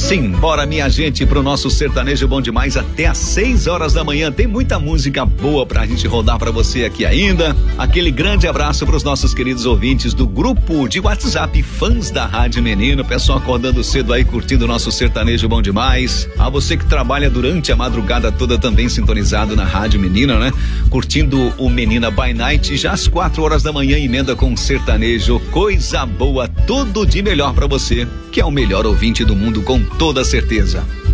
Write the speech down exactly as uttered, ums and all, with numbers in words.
Simbora, minha gente, pro nosso sertanejo bom demais até às seis horas da manhã. Tem muita música boa pra gente rodar pra você aqui ainda. Aquele grande abraço pros nossos queridos ouvintes do grupo de WhatsApp Fãs da Rádio Menino. Pessoal acordando cedo aí, curtindo o nosso sertanejo bom demais. A você que trabalha durante a madrugada toda também sintonizado na Rádio Menina, né? Curtindo o Menina by Night. Já às quatro horas da manhã, emenda com sertanejo. Coisa boa, tudo de melhor pra você, que é o melhor ouvinte do mundo, com toda certeza.